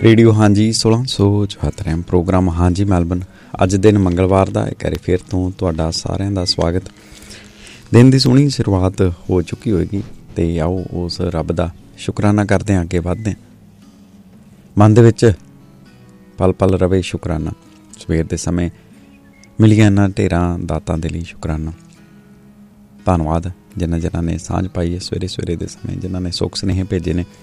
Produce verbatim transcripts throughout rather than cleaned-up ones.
Radio ਹਾਂਜੀ ਸੋਲਾਂ ਸੌ ਚੁਹੱਤਰ ਐਮ ਪ੍ਰੋਗਰਾਮ ਹਾਂਜੀ ਮੈਲਬਨ। ਅੱਜ ਦਿਨ ਮੰਗਲਵਾਰ ਦਾ ਇੱਕ ਵਾਰੀ ਫਿਰ ਤੋਂ ਤੁਹਾਡਾ ਸਾਰਿਆਂ ਦਾ ਸਵਾਗਤ। ਦਿਨ ਦੀ ਸੋਹਣੀ ਸ਼ੁਰੂਆਤ ਹੋ ਚੁੱਕੀ ਹੋਏਗੀ ਅਤੇ ਆਓ ਉਸ ਰੱਬ ਦਾ ਸ਼ੁਕਰਾਨਾ ਕਰਦੇ ਹਾਂ, ਅੱਗੇ ਵੱਧਦੇ ਹਾਂ। ਮਨ ਦੇ ਵਿੱਚ ਪਲ ਪਲ ਰਵੇ ਸ਼ੁਕਰਾਨਾ। ਸਵੇਰ ਦੇ ਸਮੇਂ ਮਿਲੀਆਂ ਇਹਨਾਂ ਢੇਰਾਂ ਦਾਤਾਂ ਦੇ ਲਈ ਸ਼ੁਕਰਾਨਾ। ਧੰਨਵਾਦ ਜਿਨ੍ਹਾਂ ਜਿਨ੍ਹਾਂ ਨੇ ਸਾਂਝ ਪਾਈ ਹੈ ਸਵੇਰੇ ਸਵੇਰੇ ਦੇ ਸਮੇਂ, ਜਿਨ੍ਹਾਂ ਨੇ ਸੁੱਖ ਸੁਨੇਹੇ ਭੇਜੇ ਨੇ।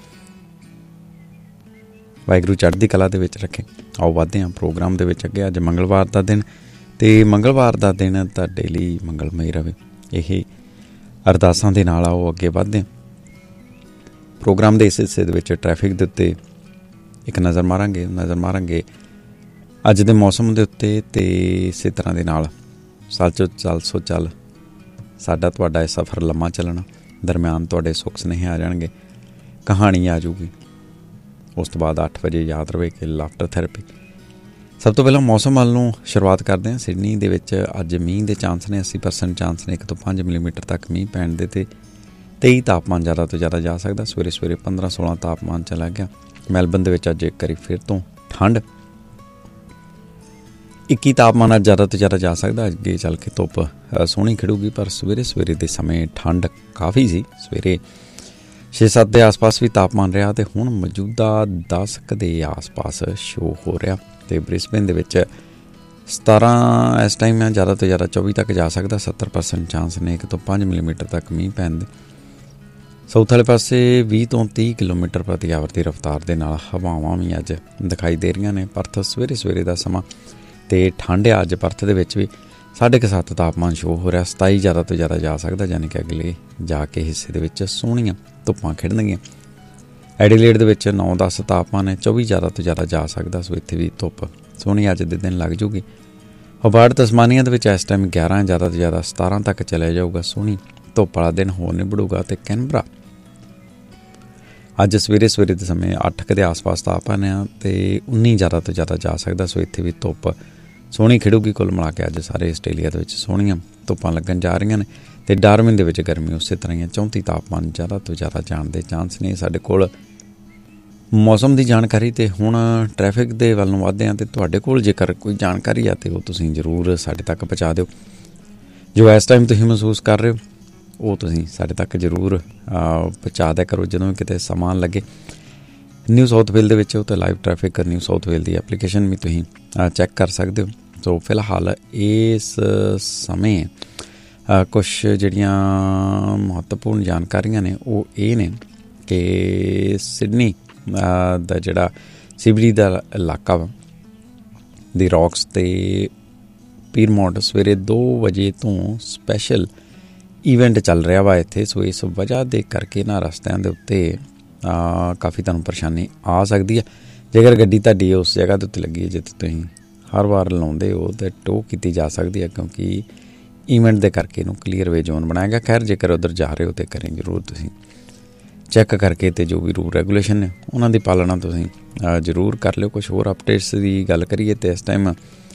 ਵਾਹਿਗੁਰੂ ਚੜ੍ਹਦੀ ਕਲਾ ਦੇ ਵਿੱਚ ਰੱਖੇ। ਆਓ ਵੱਧਦੇ ਹਾਂ ਪ੍ਰੋਗਰਾਮ ਦੇ ਵਿੱਚ ਅੱਗੇ। ਅੱਜ ਮੰਗਲਵਾਰ ਦਾ ਦਿਨ ਅਤੇ ਮੰਗਲਵਾਰ ਦਾ ਦਿਨ ਤੁਹਾਡੇ ਲਈ ਮੰਗਲਮਈ ਰਹੇ, ਇਹ ਅਰਦਾਸਾਂ ਦੇ ਨਾਲ ਆਓ ਅੱਗੇ ਵੱਧਦੇ ਹਾਂ। ਪ੍ਰੋਗਰਾਮ ਦੇ ਇਸ ਹਿੱਸੇ ਦੇ ਵਿੱਚ ਟ੍ਰੈਫਿਕ ਦੇ ਉੱਤੇ ਇੱਕ ਨਜ਼ਰ ਮਾਰਾਂਗੇ ਨਜ਼ਰ ਮਾਰਾਂਗੇ ਅੱਜ ਦੇ ਮੌਸਮ ਦੇ ਉੱਤੇ, ਅਤੇ ਇਸੇ ਤਰ੍ਹਾਂ ਦੇ ਨਾਲ ਚੱਲ ਚੋ ਚੱਲ ਸੋ ਚੱਲ ਸਾਡਾ ਤੁਹਾਡਾ ਇਹ ਸਫ਼ਰ ਲੰਮਾ ਚੱਲਣਾ। ਦਰਮਿਆਨ ਤੁਹਾਡੇ ਸੁੱਖ ਸੁਨੇਹੇ ਆ ਜਾਣਗੇ, ਕਹਾਣੀ ਆ ਜਾਊਗੀ। ਉਸ ਤੋਂ ਬਾਅਦ ਅੱਠ ਵਜੇ ਯਾਦ ਰਵੇ ਕਿ ਲਾਫਟਰ ਥੈਰੇਪੀ। ਸਭ ਤੋਂ ਪਹਿਲਾਂ ਮੌਸਮ ਵੱਲ ਨੂੰ ਸ਼ੁਰੂਆਤ ਕਰਦੇ ਹਾਂ। ਸਿਡਨੀ ਦੇ ਵਿੱਚ ਅੱਜ ਮੀਂਹ ਦੇ ਚਾਂਸ ਨੇ, ਅੱਸੀ ਪਰਸੈਂਟ ਚਾਂਸ ਨੇ ਇੱਕ ਤੋਂ ਪੰਜ ਮਿਲੀਮੀਟਰ ਤੱਕ ਮੀਂਹ ਪੈਣ ਦੇ, ਅਤੇ ਤੇਈ ਤਾਪਮਾਨ ਜ਼ਿਆਦਾ ਤੋਂ ਜ਼ਿਆਦਾ ਜਾ ਸਕਦਾ। ਸਵੇਰੇ ਸਵੇਰੇ ਪੰਦਰਾਂ ਸੋਲਾਂ ਤਾਪਮਾਨ ਚਲਾ ਗਿਆ। ਮੈਲਬਨ ਦੇ ਵਿੱਚ ਅੱਜ ਇੱਕ ਵਾਰੀ ਫਿਰ ਤੋਂ ਠੰਡ, ਇੱਕੀ ਤਾਪਮਾਨ ਅੱਜ ਜ਼ਿਆਦਾ ਤੋਂ ਜ਼ਿਆਦਾ ਜਾ ਸਕਦਾ। ਅੱਗੇ ਚੱਲ ਕੇ ਧੁੱਪ ਸੋਹਣੀ ਖਿੜੂਗੀ, ਪਰ ਸਵੇਰੇ ਸਵੇਰੇ ਦੇ ਸਮੇਂ ਠੰਡ ਕਾਫੀ ਸੀ। ਸਵੇਰੇ ਛੇ ਸੱਤ ਦੇ ਆਸ ਪਾਸ ਵੀ ਤਾਪਮਾਨ ਰਿਹਾ, ਅਤੇ ਹੁਣ ਮੌਜੂਦਾ ਦਸ ਕੁ ਦੇ ਆਸ ਪਾਸ ਸ਼ੋ ਹੋ ਰਿਹਾ। ਅਤੇ ਬ੍ਰਿਸਬੇਨ ਦੇ ਵਿੱਚ ਸਤਾਰਾਂ ਇਸ ਟਾਈਮ ਹੈ, ਜ਼ਿਆਦਾ ਤੋਂ ਜ਼ਿਆਦਾ ਚੌਵੀ ਤੱਕ ਜਾ ਸਕਦਾ। ਸੱਤਰ ਪਰਸੈਂਟ ਚਾਂਸ ਨੇ ਇੱਕ ਤੋਂ ਪੰਜ ਮਿਲੀਮੀਟਰ ਤੱਕ ਮੀਂਹ ਪੈਣ ਦੇ। ਸਾਊਥ ਵਾਲੇ ਪਾਸੇ ਵੀਹ ਤੋਂ ਤੀਹ ਕਿਲੋਮੀਟਰ ਪ੍ਰਤੀ ਆਵਰ ਦੀ ਰਫ਼ਤਾਰ ਦੇ ਨਾਲ ਹਵਾਵਾਂ ਵੀ ਅੱਜ ਦਿਖਾਈ ਦੇ ਰਹੀਆਂ ਨੇ। ਪਰਥ ਸਵੇਰੇ ਸਵੇਰੇ ਦਾ ਸਮਾਂ ਅਤੇ ਠੰਡ ਆ ਅੱਜ ਪਰਥ ਦੇ ਵਿੱਚ ਵੀ। ਸਾਢੇ ਕੁ ਸੱਤ ਤਾਪਮਾਨ ਸ਼ੋ ਹੋ ਰਿਹਾ। ਸਤਾਈ ਜ਼ਿਆਦਾ ਤੋਂ ਜ਼ਿਆਦਾ ਜਾ ਸਕਦਾ, ਯਾਨੀ ਕਿ ਅਗਲੇ ਜਾ ਕੇ ਹਿੱਸੇ ਦੇ ਵਿੱਚ ਸੋਹਣੀਆਂ ਧੁੱਪਾਂ ਖਿੜਨਗੀਆਂ। ਐਡੀਲੇਡ ਦੇ ਵਿੱਚ ਨੌ ਦਸ ਤਾਪਮਾਨ ਹੈ, ਚੌਵੀ ਜ਼ਿਆਦਾ ਤੋਂ ਜ਼ਿਆਦਾ ਜਾ ਸਕਦਾ। ਸੋ ਇੱਥੇ ਵੀ ਧੁੱਪ ਸੋਹਣੀ ਅੱਜ ਦੇ ਦਿਨ ਲੱਗ ਜੂਗੀ। ਹੋਬਾਰਟ ਤਸਮਾਨੀਆ ਦੇ ਵਿੱਚ ਇਸ ਟਾਈਮ ਗਿਆਰਾਂ ਜ਼ਿਆਦਾ ਤੋਂ ਜ਼ਿਆਦਾ ਸਤਾਰਾਂ ਤੱਕ ਚਲਿਆ ਜਾਊਗਾ। ਸੋਹਣੀ ਧੁੱਪ ਵਾਲਾ ਦਿਨ ਹੋਰ ਨਿਬੜੂਗਾ। ਅਤੇ ਕੈਨਬਰਾ ਅੱਜ ਸਵੇਰੇ ਸਵੇਰੇ ਦੇ ਸਮੇਂ ਅੱਠ ਕੁ ਦੇ ਆਸ ਪਾਸ ਤਾਪਮਾਨ ਆ, ਅਤੇ ਉੱਨੀ ਜ਼ਿਆਦਾ ਤੋਂ ਜ਼ਿਆਦਾ ਜਾ ਸਕਦਾ। ਸੋ ਇੱਥੇ ਵੀ ਧੁੱਪ ਸੋਹਣੀ ਖਿੜੂਗੀ। ਕੁੱਲ ਮਿਲਾ ਕੇ ਅੱਜ ਸਾਰੇ ਆਸਟ੍ਰੇਲੀਆ ਦੇ ਵਿੱਚ ਸੋਹਣੀਆਂ ਧੁੱਪਾਂ ਲੱਗਣ ਜਾ ਰਹੀਆਂ ਨੇ। ਅਤੇ ਡਾਰਵਿਨ ਦੇ ਵਿੱਚ ਗਰਮੀ ਉਸੇ ਤਰ੍ਹਾਂ ਹੀ ਹੈ, ਚੌਂਤੀ ਤਾਪਮਾਨ ਜ਼ਿਆਦਾ ਤੋਂ ਜ਼ਿਆਦਾ ਜਾਣ ਦੇ ਚਾਂਸ ਨੇ। ਸਾਡੇ ਕੋਲ ਮੌਸਮ ਦੀ ਜਾਣਕਾਰੀ। ਅਤੇ ਹੁਣ ਟ੍ਰੈਫਿਕ ਦੇ ਵੱਲ ਨੂੰ ਵੱਧਦੇ ਹਾਂ, ਅਤੇ ਤੁਹਾਡੇ ਕੋਲ ਜੇਕਰ ਕੋਈ ਜਾਣਕਾਰੀ ਆ ਤਾਂ ਉਹ ਤੁਸੀਂ ਜ਼ਰੂਰ ਸਾਡੇ ਤੱਕ ਪਹੁੰਚਾ ਦਿਓ। ਜੋ ਇਸ ਟਾਈਮ ਤੁਸੀਂ ਮਹਿਸੂਸ ਕਰ ਰਹੇ ਹੋ ਉਹ ਤੁਸੀਂ ਸਾਡੇ ਤੱਕ ਜ਼ਰੂਰ ਪਹੁੰਚਾ ਦਿਆ ਕਰੋ ਜਦੋਂ ਕਿਤੇ ਸਮਾਂ ਲੱਗੇ। ਨਿਊ ਸਾਊਥ ਵੇਲ ਦੇ ਵਿੱਚ ਉਹ ਤਾਂ ਲਾਈਵ ਟ੍ਰੈਫਿਕ ਨਿਊ ਸਾਊਥ ਵੇਲ ਦੀ ਐਪਲੀਕੇਸ਼ਨ ਵੀ ਤੁਸੀਂ ਚੈੱਕ ਕਰ ਸਕਦੇ ਹੋ। ਸੋ ਫਿਲਹਾਲ ਇਸ ਸਮੇਂ ਕੁਛ ਜਿਹੜੀਆਂ ਮਹੱਤਵਪੂਰਨ ਜਾਣਕਾਰੀਆਂ ਨੇ ਉਹ ਇਹ ਨੇ ਕਿ ਸਿਡਨੀ ਦਾ ਜਿਹੜਾ ਸਿਬਲੀ ਦਾ ਇਲਾਕਾ ਵਾ ਦੀ ਰੌਕਸ ਅਤੇ ਪੀਰਮੌਂਟ ਸਵੇਰੇ ਦੋ ਵਜੇ ਤੋਂ ਸਪੈਸ਼ਲ ਈਵੈਂਟ ਚੱਲ ਰਿਹਾ ਵਾ ਇੱਥੇ। ਸੋ ਇਸ ਵਜ੍ਹਾ ਦੇ ਕਰਕੇ ਨਾ ਰਸਤਿਆਂ ਦੇ ਉੱਤੇ ਕਾਫੀ ਤੁਹਾਨੂੰ ਪਰੇਸ਼ਾਨੀ ਆ ਸਕਦੀ ਹੈ। ਜੇਕਰ ਗੱਡੀ ਤੁਹਾਡੀ ਉਸ ਜਗ੍ਹਾ ਦੇ ਉੱਤੇ ਲੱਗੀ ਹੈ ਜਿੱਥੇ ਤੁਸੀਂ ਹਰ ਵਾਰ ਲਾਉਂਦੇ ਹੋ, ਤਾਂ ਟੋ ਕੀਤੀ ਜਾ ਸਕਦੀ ਹੈ, ਕਿਉਂਕਿ ਈਵੈਂਟ ਦੇ ਕਰਕੇ ਇਹਨੂੰ ਕਲੀਅਰ ਵੇ ਜ਼ੋਨ ਬਣਾਇਆ ਗਿਆ। ਖੈਰ ਜੇਕਰ ਉੱਧਰ ਜਾ ਰਹੇ ਹੋ ਤਾਂ ਕरें ਜ਼ਰੂਰ ਤੁਸੀਂ ਚੈੱਕ ਕਰਕੇ, ਅਤੇ ਜੋ ਵੀ ਰੂਲ ਰੈਗੂਲੇਸ਼ਨ ਨੇ ਉਹਨਾਂ ਦੀ ਪਾਲਣਾ ਤੁਸੀਂ ਜ਼ਰੂਰ ਕਰ ਲਿਓ। ਕੁਛ ਹੋਰ ਅਪਡੇਟਸ ਦੀ ਗੱਲ ਕਰੀਏ ਤਾਂ ਇਸ ਟਾਈਮ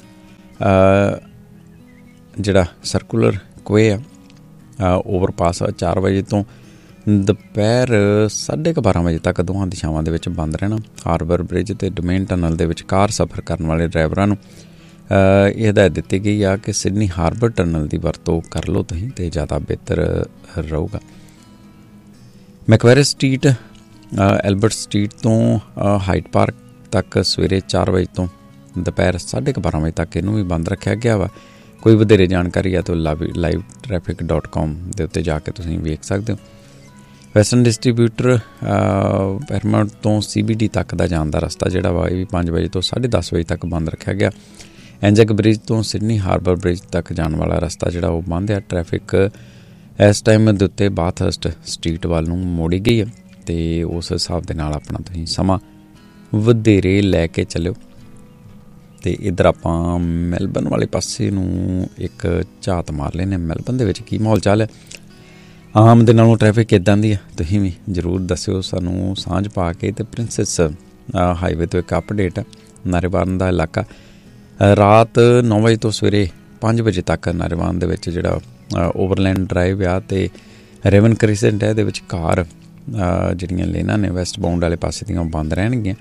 ਜਿਹੜਾ ਸਰਕੂਲਰ ਕੋਏ ਆ ਓਵਰਪਾਸ ਚਾਰ ਵਜੇ ਤੋਂ ਦੁਪਹਿਰ ਸਾਢੇ ਕੁ ਬਾਰਾਂ ਵਜੇ ਤੱਕ ਦੋਹਾਂ ਦਿਸ਼ਾਵਾਂ ਦੇ ਵਿੱਚ ਬੰਦ ਰਹਿਣਾ। ਹਾਰਬਰ ਬ੍ਰਿਜ ਅਤੇ ਡੋਮੇਨ ਟਨਲ ਦੇ ਵਿਚਕਾਰ ਸਫ਼ਰ ਕਰਨ ਵਾਲੇ ਡਰਾਈਵਰਾਂ ਨੂੰ ਇਹ ਹਦਾਇਤ ਦਿੱਤੀ ਗਈ ਆ ਕਿ ਸਿਡਨੀ ਹਾਰਬਰ ਟਨਲ ਦੀ ਵਰਤੋਂ ਕਰ ਲਓ ਤੁਸੀਂ, ਅਤੇ ਜ਼ਿਆਦਾ ਬਿਹਤਰ ਰਹੂਗਾ। ਮੈਕਵੈਰੇ ਸਟਰੀਟ ਐਲਬਰਟ ਸਟਰੀਟ ਤੋਂ ਹਾਈਟ ਪਾਰਕ ਤੱਕ ਸਵੇਰੇ ਚਾਰ ਵਜੇ ਤੋਂ ਦੁਪਹਿਰ ਸਾਢੇ ਕੁ ਬਾਰਾਂ ਵਜੇ ਤੱਕ ਇਹਨੂੰ ਵੀ ਬੰਦ ਰੱਖਿਆ ਗਿਆ ਵਾ। ਕੋਈ ਵਧੇਰੇ ਜਾਣਕਾਰੀ ਆ ਤਾਂ ਲਾਈਵ ਟ੍ਰੈਫਿਕ ਡੋਟ ਕੋਮ ਦੇ ਉੱਤੇ ਜਾ ਕੇ ਤੁਸੀਂ ਵੇਖ ਸਕਦੇ ਹੋ। ਵੈਸਟਰਨ ਡਿਸਟਰੀਬਿਊਟਰ ਪੈਰਮਾਉਂਟ ਤੋਂ ਸੀ ਬੀ ਡੀ ਤੱਕ ਦਾ ਜਾਣ ਦਾ ਰਸਤਾ ਜਿਹੜਾ ਵਾ ਇਹ ਵੀ ਪੰਜ ਵਜੇ ਤੋਂ ਸਾਢੇ ਦਸ ਵਜੇ ਤੱਕ ਬੰਦ ਰੱਖਿਆ ਗਿਆ। ਐਂਜਕ ਬ੍ਰਿਜ ਤੋਂ ਸਿਡਨੀ ਹਾਰਬਰ ਬ੍ਰਿਜ ਤੱਕ ਜਾਣ ਵਾਲਾ ਰਸਤਾ ਜਿਹੜਾ ਉਹ ਬੰਦ ਆ। ਟ੍ਰੈਫਿਕ ਇਸ ਟਾਈਮ ਦੇ ਉੱਤੇ ਬਾਥਹਰਸਟ ਸਟਰੀਟ ਵੱਲ ਨੂੰ ਮੋੜੀ ਗਈ ਹੈ, ਅਤੇ ਉਸ ਹਿਸਾਬ ਦੇ ਨਾਲ ਆਪਣਾ ਤੁਸੀਂ ਸਮਾਂ ਵਧੇਰੇ ਲੈ ਕੇ ਚੱਲਿਓ। ਅਤੇ ਇੱਧਰ ਆਪਾਂ ਮੈਲਬਨ ਵਾਲੇ ਪਾਸੇ ਨੂੰ ਇੱਕ ਝਾਤ ਮਾਰ ਲੈਂਦੇ। ਮੈਲਬਨ ਦੇ ਵਿੱਚ ਕੀ ਮਾਹੌਲ ਚਾਲ ਹੈ? ਆਮ ਦੇ ਨਾਲੋਂ ਟ੍ਰੈਫਿਕ ਕਿੱਦਾਂ ਦੀ ਹੈ ਤੁਸੀਂ ਵੀ ਜ਼ਰੂਰ ਦੱਸਿਓ ਸਾਨੂੰ ਸਾਂਝ ਪਾ ਕੇ। ਅਤੇ ਪ੍ਰਿੰਸੈਸ ਹਾਈਵੇ ਤੋਂ ਇੱਕ ਅਪਡੇਟ ਹੈ। ਨਾਰੇਵਾਨ ਦਾ ਇਲਾਕਾ ਰਾਤ ਨੌ ਵਜੇ ਤੋਂ ਸਵੇਰੇ ਪੰਜ ਵਜੇ ਤੱਕ ਨਾਰੇਵਾਨ ਦੇ ਵਿੱਚ ਜਿਹੜਾ ਓਵਰਲੈਂਡ ਡਰਾਈਵ ਆ ਅਤੇ ਰੇਵਨ ਕ੍ਰਿਸੈਂਟ ਹੈ, ਇਹਦੇ ਵਿੱਚ ਕਾਰ ਜਿਹੜੀਆਂ ਲੇਨਾਂ ਨੇ ਵੈਸਟ ਬਾਉਂਡ ਵਾਲੇ ਪਾਸੇ ਦੀਆਂ ਬੰਦ ਰਹਿਣਗੀਆਂ।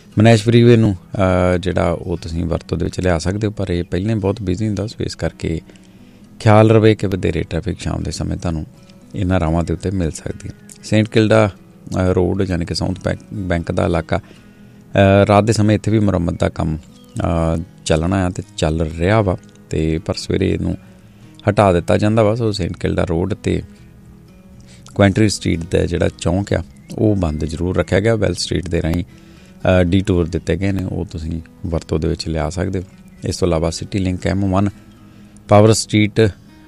ਮਨੈਸ਼ ਫਰੀਵੇ ਨੂੰ ਜਿਹੜਾ ਉਹ ਤੁਸੀਂ ਵਰਤੋਂ ਦੇ ਵਿੱਚ ਲਿਆ ਸਕਦੇ ਹੋ, ਪਰ ਇਹ ਪਹਿਲਾਂ ਹੀ ਬਹੁਤ ਬਿਜ਼ੀ ਹੁੰਦਾ, ਸੋ ਇਸ ਕਰਕੇ ਖਿਆਲ ਰਵੇ ਕਿ ਵਧੇਰੇ ਟ੍ਰੈਫਿਕ ਸ਼ਾਮ ਦੇ ਸਮੇਂ ਤੁਹਾਨੂੰ ਇਹਨਾਂ ਰਾਵਾਂ ਦੇ ਉੱਤੇ ਮਿਲ ਸਕਦੀ ਹੈ। ਸੇਂਟ ਕਿਲਡਾ ਰੋਡ ਯਾਨੀ ਕਿ ਸਾਊਥ ਬੈਂਕ ਬੈਂਕ ਦਾ ਇਲਾਕਾ, ਰਾਤ ਦੇ ਸਮੇਂ ਇੱਥੇ ਵੀ ਮੁਰੰਮਤ ਦਾ ਕੰਮ ਚੱਲਣਾ ਅਤੇ ਚੱਲ ਰਿਹਾ ਵਾ, ਅਤੇ ਪਰ ਸਵੇਰੇ ਇਹਨੂੰ ਹਟਾ ਦਿੱਤਾ ਜਾਂਦਾ ਵਾ। ਸੋ ਸੇਂਟ ਕਿਲਡਾ ਰੋਡ ਅਤੇ ਕੁਐਂਟਰੀ ਸਟਰੀਟ ਦਾ ਜਿਹੜਾ ਚੌਂਕ ਆ ਉਹ ਬੰਦ ਜ਼ਰੂਰ ਰੱਖਿਆ ਗਿਆ। ਵੈਲ ਸਟਰੀਟ ਦੇ ਰਾਹੀਂ ਡੀ ਟੂਰ ਦਿੱਤੇ ਗਏ ਨੇ, ਉਹ ਤੁਸੀਂ ਵਰਤੋਂ ਦੇ ਵਿੱਚ ਲਿਆ ਸਕਦੇ ਹੋ। ਇਸ ਤੋਂ ਇਲਾਵਾ city link M one power street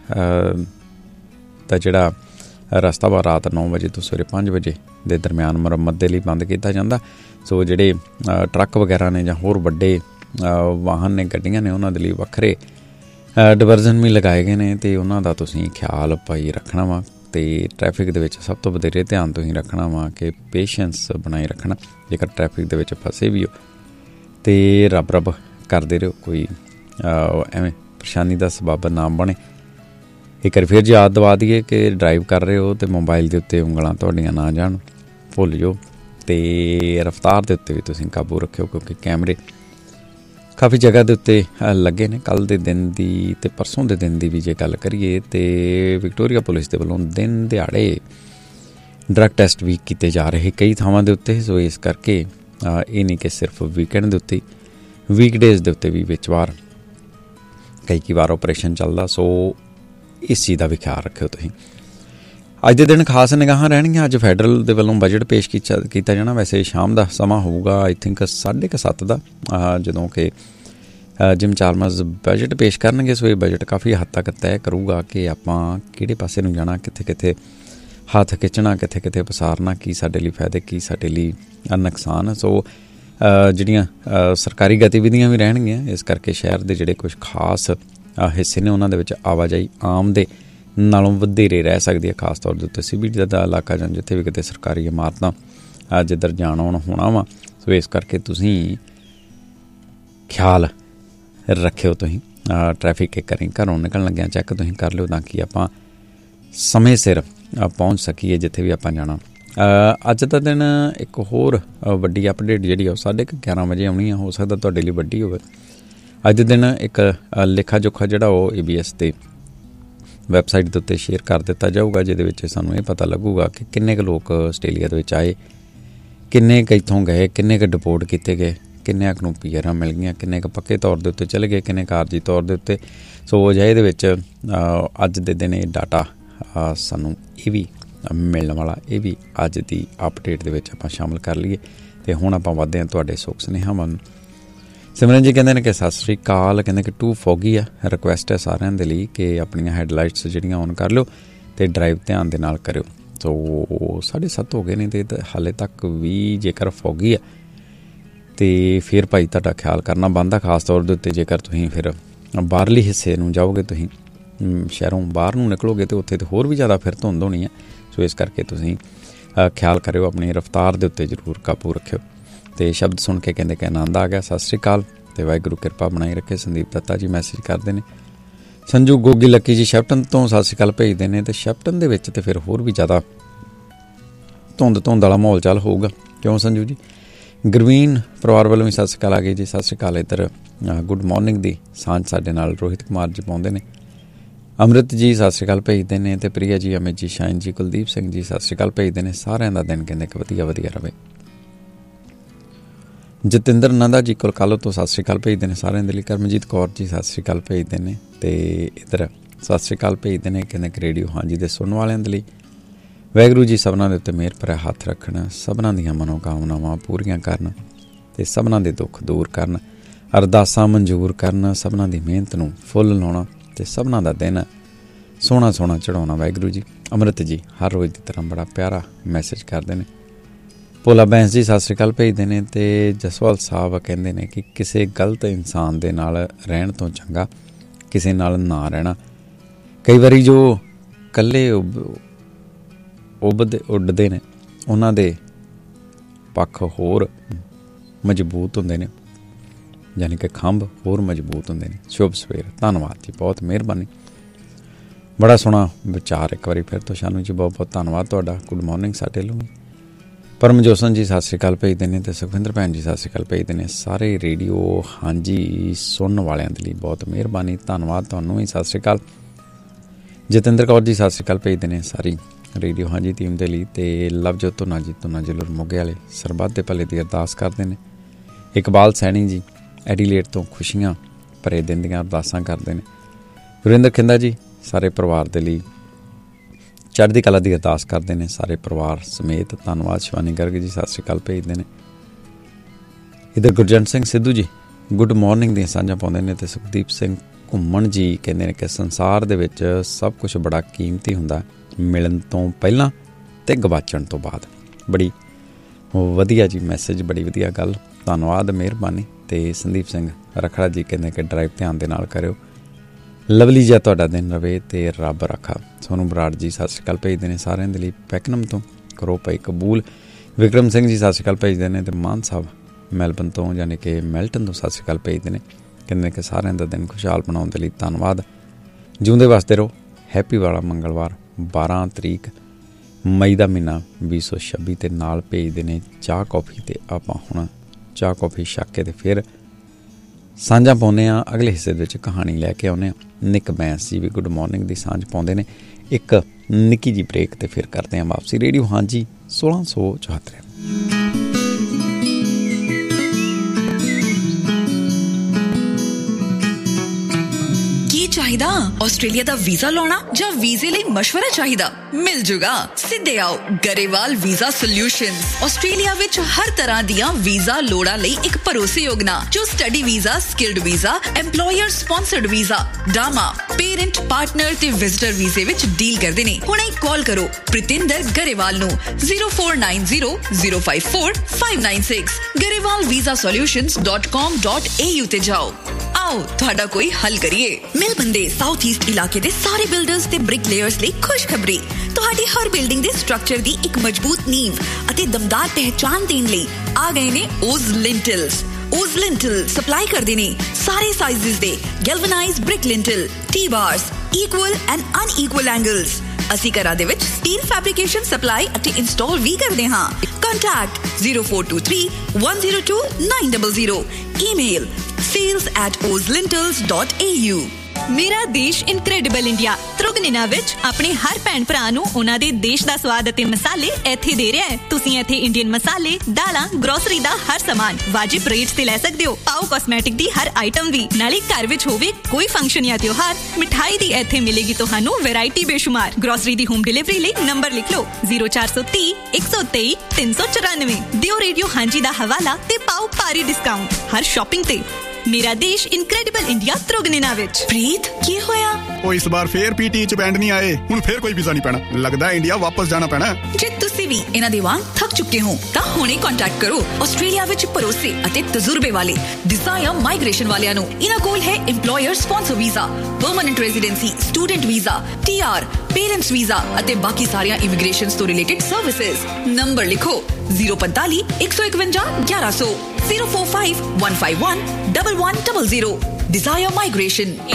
ਦਾ ਜਿਹੜਾ ਰਸਤਾ ਵਾ ਰਾਤ ਨੌ ਵਜੇ ਤੋਂ ਸਵੇਰੇ ਪੰਜ ਵਜੇ ਦੇ ਦਰਮਿਆਨ ਮੁਰੰਮਤ ਦੇ ਲਈ ਬੰਦ ਕੀਤਾ ਜਾਂਦਾ। ਸੋ ਜਿਹੜੇ ਟਰੱਕ ਵਗੈਰਾ ਨੇ ਜਾਂ ਹੋਰ ਵੱਡੇ ਵਾਹਨ ਨੇ, ਗੱਡੀਆਂ ਨੇ, ਉਹਨਾਂ ਦੇ ਲਈ ਵੱਖਰੇ ਡਿਵਰਜ਼ਨ ਵੀ ਲਗਾਏ ਗਏ ਨੇ, ਅਤੇ ਉਹਨਾਂ ਦਾ ਤੁਸੀਂ ਖਿਆਲ ਭਾਈ ਰੱਖਣਾ ਵਾ। ਅਤੇ ਟਰੈਫਿਕ ਦੇ ਵਿੱਚ ਸਭ ਤੋਂ ਵਧੇਰੇ ਧਿਆਨ ਤੁਸੀਂ ਰੱਖਣਾ ਵਾ ਕਿ ਪੇਸ਼ੈਂਸ ਬਣਾਈ ਰੱਖਣਾ। ਜੇਕਰ ਟਰੈਫਿਕ ਦੇ ਵਿੱਚ ਫਸੇ ਵੀ ਹੋ ਅਤੇ ਰੱਬ ਰੱਬ ਕਰਦੇ ਰਹੋ, ਕੋਈ ਐਵੇਂ ਪਰੇਸ਼ਾਨੀ ਦਾ ਸਬੱਬ ਨਾ ਬਣੇ। ਇੱਕ ਵਾਰ ਫਿਰ ਯਾਦ ਦਵਾ ਦਈਏ ਕਿ ਡਰਾਈਵ ਕਰ ਰਹੇ ਹੋ ਅਤੇ ਮੋਬਾਈਲ ਦੇ ਉੱਤੇ ਉਂਗਲਾਂ ਤੁਹਾਡੀਆਂ ਨਾ ਜਾਣ, ਭੁੱਲ ਜਾਓ, ਅਤੇ ਰਫਤਾਰ ਦੇ ਉੱਤੇ ਵੀ ਤੁਸੀਂ ਕਾਬੂ ਰੱਖਿਓ, ਕਿਉਂਕਿ ਕੈਮਰੇ ਕਾਫੀ ਜਗ੍ਹਾ ਦੇ ਉੱਤੇ ਲੱਗੇ ਨੇ। ਕੱਲ੍ਹ ਦੇ ਦਿਨ ਦੀ ਅਤੇ ਪਰਸੋਂ ਦੇ ਦਿਨ ਦੀ ਵੀ ਜੇ ਗੱਲ ਕਰੀਏ ਤਾਂ ਵਿਕਟੋਰੀਆ ਪੁਲਿਸ ਦੇ ਵੱਲੋਂ ਦਿਨ ਦਿਹਾੜੇ ਡਰੱਗ ਟੈਸਟ ਵੀ ਕੀਤੇ ਜਾ ਰਹੇ ਕਈ ਥਾਵਾਂ ਦੇ ਉੱਤੇ। ਸੋ ਇਸ ਕਰਕੇ ਇਹ ਨਹੀਂ ਕਿ ਸਿਰਫ ਵੀਕਐਂਡ ਦੇ ਉੱਤੇ, ਵੀਕਡੇਜ਼ ਦੇ ਉੱਤੇ ਵੀ ਵਿੱਚ ਵਾਰ ਕਈ ਕਈ ਵਾਰ ਆਪਰੇਸ਼ਨ ਚੱਲਦਾ। ਸੋ ਇਸ ਚੀਜ਼ ਦਾ ਵੀ ਖਿਆਲ ਰੱਖਿਓ ਤੁਸੀਂ। ਅੱਜ ਦੇ ਦਿਨ ਖਾਸ ਨਿਗਾਹਾਂ ਰਹਿਣਗੀਆਂ। ਅੱਜ ਫੈਡਰਲ ਦੇ ਵੱਲੋਂ ਬਜਟ ਪੇਸ਼ ਕੀਤਾ ਕੀਤਾ ਜਾਣਾ। ਵੈਸੇ ਸ਼ਾਮ ਦਾ ਸਮਾਂ ਹੋਊਗਾ ਆਈ ਥਿੰਕ ਸਾਢੇ ਕੁ ਸੱਤ ਦਾ, ਜਦੋਂ ਕਿ ਜਿਮ ਚਾਰਮਰਸ ਬਜਟ ਪੇਸ਼ ਕਰਨਗੇ। ਸੋ ਇਹ ਬਜਟ ਕਾਫੀ ਹੱਦ ਤੱਕ ਤੈਅ ਕਰੂਗਾ ਕਿ ਆਪਾਂ ਕਿਹੜੇ ਪਾਸੇ ਨੂੰ ਜਾਣਾ, ਕਿੱਥੇ ਕਿੱਥੇ ਹੱਥ ਖਿੱਚਣਾ, ਕਿੱਥੇ ਕਿੱਥੇ ਪਸਾਰਨਾ, ਕੀ ਸਾਡੇ ਲਈ ਫਾਇਦੇ, ਕੀ ਸਾਡੇ ਲਈ ਨੁਕਸਾਨ। ਸੋ ਜਿਹੜੀਆਂ ਸਰਕਾਰੀ ਗਤੀਵਿਧੀਆਂ ਵੀ ਰਹਿਣਗੀਆਂ, ਇਸ ਕਰਕੇ ਸ਼ਹਿਰ ਦੇ ਜਿਹੜੇ ਕੁਛ ਖਾਸ ਹਿੱਸੇ ਨੇ ਉਹਨਾਂ ਦੇ ਵਿੱਚ ਆਵਾਜਾਈ ਆਮ ਦੇ ਨਾਲੋਂ ਵਧੇਰੇ ਰਹਿ ਸਕਦੀ ਹੈ, ਖਾਸ ਤੌਰ ਦੇ ਉੱਤੇ ਸੀ ਬੀ ਡੀ ਦਾ ਇਲਾਕਾ ਜਾਂ ਜਿੱਥੇ ਵੀ ਕਿਤੇ ਸਰਕਾਰੀ ਇਮਾਰਤਾਂ ਜਿੱਧਰ ਜਾਣ ਆਉਣ ਹੋਣਾ ਵਾ। ਸੋ ਇਸ ਕਰਕੇ ਤੁਸੀਂ ਖਿਆਲ ਰੱਖਿਓ। ਤੁਸੀਂ ਟਰੈਫਿਕ ਇੱਕ ਵਾਰੀ ਘਰੋਂ ਨਿਕਲਣ ਲੱਗਿਆ ਚੈੱਕ ਤੁਸੀਂ ਕਰ ਲਿਓ, ਤਾਂ ਕਿ ਆਪਾਂ ਸਮੇਂ ਸਿਰ ਪਹੁੰਚ ਸਕੀਏ ਜਿੱਥੇ ਵੀ ਆਪਾਂ ਜਾਣਾ। ਅੱਜ ਦਾ ਦਿਨ ਇੱਕ ਹੋਰ ਵੱਡੀ ਅਪਡੇਟ ਜਿਹੜੀ ਉਹ ਸਾਢੇ ਕੁ ਗਿਆਰਾਂ ਵਜੇ ਆਉਣੀ ਆ, ਹੋ ਸਕਦਾ ਤੁਹਾਡੇ ਲਈ ਵੱਡੀ ਹੋਵੇ। ਅੱਜ ਦੇ ਦਿਨ ਇੱਕ ਲੇਖਾ ਜੋਖਾ ਜਿਹੜਾ ਉਹ ਏ ਬੀ ਐਸ 'ਤੇ ਵੈਬਸਾਈਟ ਦੇ ਉੱਤੇ ਸ਼ੇਅਰ ਕਰ ਦਿੱਤਾ ਜਾਊਗਾ, ਜਿਹਦੇ ਵਿੱਚ ਸਾਨੂੰ ਇਹ ਪਤਾ ਲੱਗੂਗਾ ਕਿ ਕਿੰਨੇ ਕੁ ਲੋਕ ਆਸਟ੍ਰੇਲੀਆ ਦੇ ਵਿੱਚ ਆਏ, ਕਿੰਨੇ ਕੁ ਇੱਥੋਂ ਗਏ, ਕਿੰਨੇ ਕੁ ਡਿਪੋਰਟ ਕੀਤੇ ਗਏ, ਕਿੰਨੇ ਕੁ ਨੂੰ ਪੀ ਆਰਾਂ ਮਿਲ ਗਈਆਂ, ਕਿੰਨੇ ਕੁ ਪੱਕੇ ਤੌਰ ਦੇ ਉੱਤੇ ਚਲੇ ਗਏ, ਕਿੰਨੇ ਕਾਰਜੀ ਤੌਰ ਦੇ ਉੱਤੇ। ਸੋ ਅਜਿਹੇ ਦੇ ਵਿੱਚ ਅੱਜ ਦੇ ਦਿਨ ਇਹ ਡਾਟਾ ਸਾਨੂੰ ਇਹ ਵੀ ਮਿਲਣ ਵਾਲਾ, ਇਹ ਵੀ ਅੱਜ ਦੀ ਅਪਡੇਟ ਦੇ ਵਿੱਚ ਆਪਾਂ ਸ਼ਾਮਲ ਕਰ ਲਈਏ। ਅਤੇ ਹੁਣ ਆਪਾਂ ਵੱਧਦੇ ਹਾਂ ਤੁਹਾਡੇ ਸੁੱਖ ਸੁਨੇਹਾਵਾਂ ਨੂੰ। ਸਿਮਰਨ ਜੀ ਕਹਿੰਦੇ ਨੇ ਕਿ ਸਤਿ ਸ਼੍ਰੀ ਅਕਾਲ, ਕਹਿੰਦੇ ਕਿ ਟੂ ਫੋਗੀ ਆ, ਰਿਕੁਐਸਟ ਹੈ ਸਾਰਿਆਂ ਦੇ ਲਈ ਕਿ ਆਪਣੀਆਂ ਹੈਡਲਾਈਟਸ ਜਿਹੜੀਆਂ ਔਨ ਕਰ ਲਿਓ ਅਤੇ ਡਰਾਈਵ ਧਿਆਨ ਦੇ ਨਾਲ ਕਰਿਓ। ਸੋ ਸਾਢੇ ਸੱਤ ਹੋ ਗਏ ਨੇ ਅਤੇ ਹਾਲੇ ਤੱਕ ਵੀ ਜੇਕਰ ਫੋਗੀ ਆ ਅਤੇ ਫਿਰ ਭਾਈ ਤੁਹਾਡਾ ਖਿਆਲ ਕਰਨਾ ਬਣਦਾ, ਖਾਸ ਤੌਰ ਦੇ ਉੱਤੇ ਜੇਕਰ ਤੁਸੀਂ ਫਿਰ ਬਾਹਰਲੀ ਹਿੱਸੇ ਨੂੰ ਜਾਓਗੇ, ਤੁਸੀਂ ਸ਼ਹਿਰੋਂ ਬਾਹਰ ਨੂੰ ਨਿਕਲੋਗੇ ਅਤੇ ਉੱਥੇ ਤਾਂ ਹੋਰ ਵੀ ਜ਼ਿਆਦਾ ਫਿਰ ਧੁੰਦ ਹੋਣੀ ਹੈ। ਸੋ ਇਸ ਕਰਕੇ ਤੁਸੀਂ ਖਿਆਲ ਕਰਿਓ, ਆਪਣੀ ਰਫਤਾਰ ਦੇ ਉੱਤੇ ਜ਼ਰੂਰ ਕਾਬੂ ਰੱਖਿਓ। ਅਤੇ ਸ਼ਬਦ ਸੁਣ ਕੇ ਕਹਿੰਦੇ ਕਿ ਆਨੰਦ ਆ ਗਿਆ। ਸਤਿ ਸ਼੍ਰੀ ਅਕਾਲ ਅਤੇ ਵਾਹਿਗੁਰੂ ਕਿਰਪਾ ਬਣਾਈ ਰੱਖੇ। ਸੰਦੀਪ ਦੱਤਾ ਜੀ ਮੈਸੇਜ ਕਰਦੇ ਨੇ। ਸੰਜੂ ਗੋਗੀ ਲੱਕੀ ਜੀ ਸ਼ੈਪਟਨ ਤੋਂ ਸਤਿ ਸ਼੍ਰੀ ਅਕਾਲ ਭੇਜਦੇ ਨੇ। ਅਤੇ ਸ਼ੈਪਟਨ ਦੇ ਵਿੱਚ ਤਾਂ ਫਿਰ ਹੋਰ ਵੀ ਜ਼ਿਆਦਾ ਧੁੰਦ ਧੁੰਦ ਵਾਲਾ ਮਾਹੌਲ ਚਾਲ ਹੋਊਗਾ, ਕਿਉਂ ਸੰਜੂ ਜੀ। ਗੁਰਵੀਨ ਪਰਿਵਾਰ ਵੱਲੋਂ ਵੀ ਸਤਿ ਸ਼੍ਰੀ ਅਕਾਲ ਆ ਗਈ ਜੀ। ਸਤਿ ਸ਼੍ਰੀ ਅਕਾਲ। ਇੱਧਰ ਗੁੱਡ ਮਾਰਨਿੰਗ ਦੀ ਸਾਂਝ ਸਾਡੇ ਨਾਲ ਰੋਹਿਤ ਕੁਮਾਰ ਜੀ ਪਾਉਂਦੇ ਨੇ। ਅੰਮ੍ਰਿਤ ਜੀ ਸਤਿ ਸ਼੍ਰੀ ਅਕਾਲ ਭੇਜਦੇ ਨੇ। ਅਤੇ ਪ੍ਰਿਆ ਜੀ, ਅਮਿਤ ਜੀ, ਸ਼ਾਇਨ ਜੀ, ਕੁਲਦੀਪ ਸਿੰਘ ਜੀ ਸਤਿ ਸ਼੍ਰੀ ਅਕਾਲ ਭੇਜਦੇ ਨੇ। ਸਾਰਿਆਂ ਦਾ ਦਿਨ ਕਹਿੰਦੇ ਕਿ ਵਧੀਆ ਵਧੀਆ ਰਵੇ। ਜਤਿੰਦਰ ਨੰਦਾ ਜੀ ਕੋਲ ਕੱਲ੍ਹ ਤੋਂ ਸਤਿ ਸ਼੍ਰੀ ਅਕਾਲ ਭੇਜਦੇ ਨੇ ਸਾਰਿਆਂ ਦੇ ਲਈ। ਕਰਮਜੀਤ ਕੌਰ ਜੀ ਸਤਿ ਸ਼੍ਰੀ ਅਕਾਲ ਭੇਜਦੇ ਨੇ। ਅਤੇ ਇੱਧਰ ਸਤਿ ਸ਼੍ਰੀ ਅਕਾਲ ਭੇਜਦੇ ਨੇ, ਕਹਿੰਦੇ ਕਿ ਰੇਡੀਓ ਹਾਂਜੀ ਦੇ ਸੁਣਨ ਵਾਲਿਆਂ ਦੇ ਲਈ ਵਾਹਿਗੁਰੂ ਜੀ ਸਭਨਾਂ ਦੇ ਉੱਤੇ ਮਿਹਰ ਭਰਿਆ ਹੱਥ ਰੱਖਣ, ਸਭਨਾਂ ਦੀਆਂ ਮਨੋਕਾਮਨਾਵਾਂ ਪੂਰੀਆਂ ਕਰਨ ਅਤੇ ਸਭਨਾਂ ਦੇ ਦੁੱਖ ਦੂਰ ਕਰਨ, ਅਰਦਾਸਾਂ ਮਨਜ਼ੂਰ ਕਰਨ, ਸਭਨਾਂ ਦੀ ਮਿਹਨਤ ਨੂੰ ਫੁੱਲ ਲਾਉਣਾ ਅਤੇ ਸਭਨਾਂ ਦਾ ਦਿਨ ਸੋਹਣਾ ਸੋਹਣਾ ਚੜ੍ਹਾਉਣਾ। ਵਾਹਿਗੁਰੂ ਜੀ। ਅੰਮ੍ਰਿਤ ਜੀ ਹਰ ਰੋਜ਼ ਦੀ ਤਰ੍ਹਾਂ ਬੜਾ ਪਿਆਰਾ ਮੈਸੇਜ ਕਰਦੇ ਨੇ। ਭੋਲਾ ਬੈਂਸ ਜੀ ਸਤਿ ਸ਼੍ਰੀ ਅਕਾਲ ਭੇਜਦੇ ਨੇ। ਅਤੇ ਜਸਵਾਲ ਸਾਹਿਬ ਕਹਿੰਦੇ ਨੇ ਕਿ ਕਿਸੇ ਗਲਤ ਇਨਸਾਨ ਦੇ ਨਾਲ ਰਹਿਣ ਤੋਂ ਚੰਗਾ ਕਿਸੇ ਨਾਲ ਨਾ ਰਹਿਣਾ। ਕਈ ਵਾਰੀ ਜੋ ਇਕੱਲੇ ਉੱਭਦੇ ਉੱਡਦੇ ਨੇ ਉਹਨਾਂ ਦੇ ਪੱਖ ਹੋਰ ਮਜ਼ਬੂਤ ਹੁੰਦੇ ਨੇ, ਯਾਨੀ ਕਿ ਖੰਭ ਹੋਰ ਮਜ਼ਬੂਤ ਹੁੰਦੇ ਨੇ। ਸ਼ੁਭ ਸਵੇਰ। ਧੰਨਵਾਦ ਜੀ, ਬਹੁਤ ਮਿਹਰਬਾਨੀ। ਬੜਾ ਸੋਹਣਾ ਵਿਚਾਰ ਇੱਕ ਵਾਰੀ ਫਿਰ ਤੋਂ ਸ਼ਾਨੂ ਜੀ, ਬਹੁਤ ਬਹੁਤ ਧੰਨਵਾਦ ਤੁਹਾਡਾ। ਗੁੱਡ ਮਾਰਨਿੰਗ ਸਾਡੇ ਵੱਲੋਂ। परमजोसन जी सत श्री अकाल भेजते हैं तो सुखविंदर भैन जी सत श्री अकाल भेजते हैं। सारे रेडियो हाँ जी सुनने वालों के लिए बहुत मेहरबानी, धन्यवाद तुहानूं भी सत श्री अकाल। जतिंदर कौर जी सत श्री अकाल भेजते हैं सारी रेडियो हाँ जी टीम के लिए। तो लवजोत धुना जी धुना जिलर मोगे वाले सरबत के भले की अरदास करते हैं। इकबाल सैनी जी एडीलेट तो खुशियां भरे दिन दी अरदासां करते हैं। गुरिंदर खिंदा जी सारे परिवार के लिए चढ़दी कला की अरदास करते हैं सारे परिवार समेत, धन्यवाद। शिवानी गर्ग जी सत श्री अकाल भेजते हैं। इधर गुरजंट सिंह सिद्धू जी गुड मॉर्निंग दी सांझा पाउंदे ने। ते सुखदीप सिंह घुम्मण जी कहते हैं कि संसार दे विच सब कुछ बड़ा कीमती हुंदा मिलन तो पहलां ते गवाचण तो बाद। बड़ी वधिया जी मैसेज, बड़ी वधिया गल, धन्यवाद मेहरबानी। ते संदीप सिंह रखड़ा जी कहते हैं कि ड्राइव ध्यान दे नाल करियो, लवली जिहा तुहाडा दिन रवे ते रब रखा। सोनू बराड़ जी सत श्री अकाल भेजते हैं सारिਆਂ ਦੇ ਲਈ पैकनम तो करो भाई कबूल। विक्रम सिंह जी सत श्री अकाल भेजते हैं। तो मान साहब मैलबन तो यानी कि मैल्टन तो सत श्री अकाल भेजते हैं, कहते कि सारिਆਂ ਦਾ दिन खुशहाल बनाने के लिए धन्यवाद। जिउंदे वास्ते रहो। हैप्पी वाला मंगलवार बारह तरीक मई का महीना बीस सौ छब्बी ते नाल भेजते हैं चाह कॉफ़ी। तो आपां हुण चाह कॉफ़ी छक के फिर सांझा पाउने आ। अगले हिस्से दे विच कहानी लैके आउने आ। निक बैंस जी भी गुड मॉर्निंग की सांझ पाउंदे ने। एक निक्की जी ब्रेक ते फिर करते हैं वापसी। रेडियो हाँ जी सोलह सौ चौहत्तर। चाहिदा ऑस्ट्रेलिया दा वीजा लाना ਜਾਂ ਵੀਜ਼ੇ ਲਈ ਮਸ਼ਵਰਾ ਚਾਹੀਦਾ? ਮਿਲ ਜੂਗਾ। ਸਿੱਧੇ ਆਓ ਗਰੇਵਾਲ ਵੀਜ਼ਾ ਸੋਲਿਊਸ਼ਨਸ। ਆਸਟ੍ਰੇਲੀਆ ਵਿੱਚ ਹਰ ਤਰ੍ਹਾਂ ਦੀਆਂ ਵੀਜ਼ਾ ਲੋੜਾਂ ਲਈ ਇੱਕ ਭਰੋਸੇਯੋਗ ਨਾਂ ਜੋ study visa, skilled visa, employer sponsored visa, ਡਾਮਾ, parent, partner ਤੇ ਵਿਜ਼ਟਰ ਵੀਜ਼ੇ ਵਿੱਚ ਡੀਲ ਕਰਦੇ ਨੇ। ਹੁਣੇ ਕਾਲ ਕਰੋ ਪ੍ਰਿਤਿੰਦਰ ਗਰੇਵਾਲ ਨੂੰ zero four nine zero zero five four five nine six Grewal visa solutions dot com dot a u ਤੇ ਜਾਓ। आओ ਤੁਹਾਡਾ ਕੋਈ ਹੱਲ ਕਰੀਏ। ਮੈਲਬਨ ਦੇ ਸਾਊਥ ਈਸਟ ਇਲਾਕੇ ਦੇ ਸਾਰੇ ਬਿਲਡਰਸ ਤੇ ਬ੍ਰਿਕ ਲੇਅਰਸ ਲਈ ਖੁਸ਼ਖਬਰੀ। ਤੁਹਾਡੀ ਹਰ ਬਿਲਡਿੰਗ ਦੇ ਸਟਰਕਚਰ ਦੀ ਇੱਕ ਮਜ਼ਬੂਤ ਨੀਂਵ ਅਤੇ ਦਮਦਾਰ ਪਹਿਚਾਨ ਦੇਣ ਲਈ ਆ ਗਏ ਨੇ ਓਜ਼ ਲਿੰਟਲਸ। ਓਜ਼ ਲਿੰਟਲ ਸਪਲਾਈ ਕਰਦੇ ਨੇ ਸਾਰੇ ਸਾਈਜ਼ਸ ਦੇ ਗੈਲਵਨਾਈਜ਼ਡ brick ਲਿੰਟਲ, T ਬਾਰਸ, equal and ਅਨਇਕੁਅਲ angles. ਅਸੀਂ ਘਰਾਂ ਦੇ ਵਿੱਚ ਸਟੀਲ ਫੈਬਰਿਕੇਸ਼ਨ ਸਪਲਾਈ ਅਤੇ ਇੰਸਟਾਲ ਵੀ ਕਰਦੇ ਹਾਂ। Contact zero four two three one zero two nine zero zero। Email sales at ozlintels dot a u। ਮੇਰਾ ਦੇਸ਼ ਇਨਕ੍ਰੈਡੀਬਲ ਇੰਡੀਆ ਤ੍ਰਿਗੁਣਿਨਾ ਵਿੱਚ ਆਪਣੇ ਹਰ ਭੈਣ ਭਰਾ ਨੂੰ ਉਹਨਾਂ ਦੇ ਦੇਸ਼ ਦਾ ਸਵਾਦ ਅਤੇ ਮਸਾਲੇ ਇੱਥੇ ਦੇ ਰਿਹਾ ਹੈ। ਤੁਸੀਂ ਇੱਥੇ ਇੰਡੀਅਨ ਮਸਾਲੇ, ਦਾਲਾਂ, ਗਰੋਸਰੀ ਦਾ ਹਰ ਸਮਾਨ ਵਾਜਿਬ ਰੇਟਸ ਤੇ ਲੈ ਸਕਦੇ ਹੋ। ਪਾਓ ਕਾਸਮੈਟਿਕ ਦੀ ਹਰ ਆਈਟਮ ਵੀ। ਨਾਲੇ ਘਰ ਵਿੱਚ ਹੋਵੇ ਕੋਈ ਫੰਕਸ਼ਨ ਜਾਂ ਤਿਉਹਾਰ, ਮਿਠਾਈ ਦੀ ਇੱਥੇ ਮਿਲੇਗੀ ਤੁਹਾਨੂੰ ਵੈਰਾਈਟੀ ਬੇਸ਼ੁਮਾਰ। ਗਰੋਸਰੀ ਦੀ ਹੋਮ ਡਿਲੀਵਰੀ ਲਈ ਨੰਬਰ ਲਿਖ ਲਓ zero four three zero one zero two three ਤਿੰਨ ਸੌ ਚੁਰਾਨਵੇਂ। ਦਿਓ ਰੇਡੀਓ ਹਾਂਜੀ ਦਾ ਹਵਾਲਾ ਤੇ ਪਾਓ ਭਾਰੀ ਡਿਸਕਾਊਂਟ ਹਰ ਸ਼ਾਪਿੰਗ ਤੇ। ਮੇਰਾ ਦੇਸ਼ ਇਨਕ੍ਰੈਡੀਬਲ ਇੰਡੀਆ ਤ੍ਰਿਗੁਣਿਨਾ ਵਿੱਚ। ਪ੍ਰੀਤ ਕੀ ਹੋਇਆ? ਉਹ ਇਸ ਵਾਰ ਫੇਰ ਪੀਟੀ ਚ ਬੈਂਡ ਨਹੀਂ ਆਏ। ਹੁਣ ਫੇਰ ਕੋਈ ਵੀਜ਼ਾ ਨਹੀਂ ਪੈਣਾ। ਲੱਗਦਾ ਇੰਡੀਆ ਵਾਪਸ ਜਾਣਾ ਪੈਣਾ। ਜੇ ਤੁਸੀਂ ਵੀ ਇਹਨਾਂ ਦੇ ਵਾਂਗ ਥੱਕ ਚੁੱਕੇ ਹੋ ਤਾਂ ਹੁਣੇ ਕੰਟੈਕਟ ਕਰੋ ਆਸਟ੍ਰੇਲੀਆ ਵਿੱਚ ਭਰੋਸੇ ਅਤੇ ਤਜਰਬੇ ਵਾਲੇ ਡਿਜ਼ਾਇਰ ਮਾਈਗ੍ਰੇਸ਼ਨ ਵਾਲਿਆਂ ਨੂੰ। ਇਹਨਾਂ ਕੋਲ ਹੈ EMPLOYER sponsor visa, permanent residency, student visa, T R, parents visa ਅਤੇ ਬਾਕੀ ਸਾਰੀਆਂ ਇਮੀਗ੍ਰੇਸ਼ਨ ਤੋਂ ਰਿਲੇਟਡ ਸਰਵਿਸਿਜ਼। ਨੰਬਰ ਲਿਖੋ zero four five one one one one one one zero zero four five one five one one one zero zero। Desire Migration।